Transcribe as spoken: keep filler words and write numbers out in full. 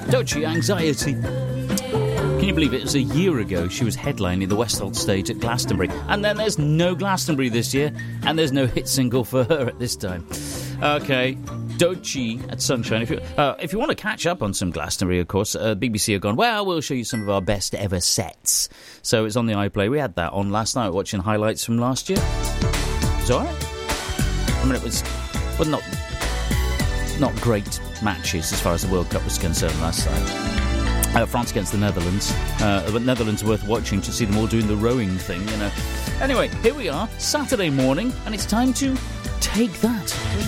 Doechii, Anxiety. Can you believe it? It was a year ago she was headlining the Westfield stage at Glastonbury. And then there's no Glastonbury this year, and there's no hit single for her at this time. Okay, Doechii at Sunshine. If you, uh, if you want to catch up on some Glastonbury, of course, uh, B B C have gone, well, we'll show you some of our best ever sets. So it's on the iPlayer. We had that on last night, watching highlights from last year. It was all right. I mean, it was well, not, not great matches as far as the World Cup was concerned last night. Uh, France against the Netherlands. Uh, but Netherlands are worth watching to see them all doing the rowing thing, you know. Anyway, here we are, Saturday morning, and it's time to take that.